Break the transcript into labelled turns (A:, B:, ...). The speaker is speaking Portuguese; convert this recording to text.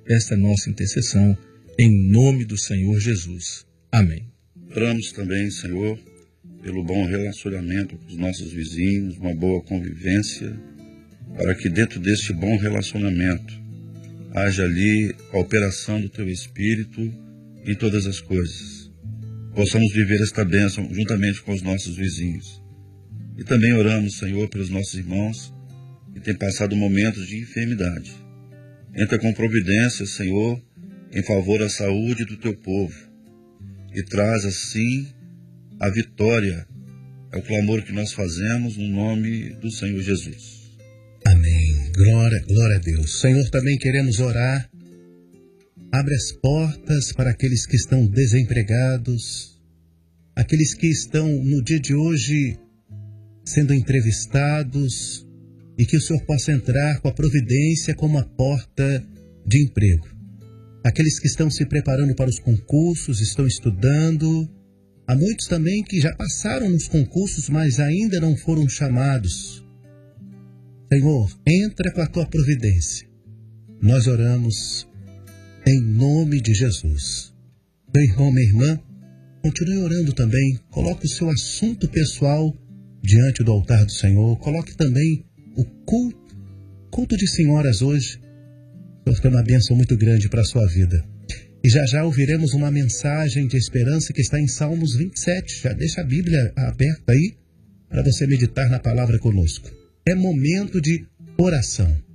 A: esta nossa intercessão, em nome do Senhor Jesus. Amém.
B: Oramos também, Senhor, pelo bom relacionamento com os nossos vizinhos, uma boa convivência, para que dentro deste bom relacionamento haja ali a operação do Teu Espírito em todas as coisas. Possamos viver esta bênção juntamente com os nossos vizinhos. E também oramos, Senhor, pelos nossos irmãos que têm passado momentos de enfermidade. Entra com providência, Senhor, em favor da saúde do Teu povo e traz assim a vitória. É o clamor que nós fazemos no nome do Senhor Jesus.
C: Amém. Glória a Deus. Senhor, também queremos orar. Abre as portas para aqueles que estão desempregados, aqueles que estão no dia de hoje sendo entrevistados, e que o Senhor possa entrar com a providência como a porta de emprego. Aqueles que estão se preparando para os concursos, estão estudando. Há muitos também que já passaram nos concursos, mas ainda não foram chamados. Senhor, entra com a Tua providência. Nós oramos em nome de Jesus. Meu irmão, minha irmã, continue orando também. Coloque o seu assunto pessoal diante do altar do Senhor. Coloque também o culto de senhoras hoje. O Senhor tem uma bênção muito grande para a sua vida. E já ouviremos uma mensagem de esperança que está em Salmos 27. Já deixa a Bíblia aberta aí para você meditar na palavra conosco. É momento de oração.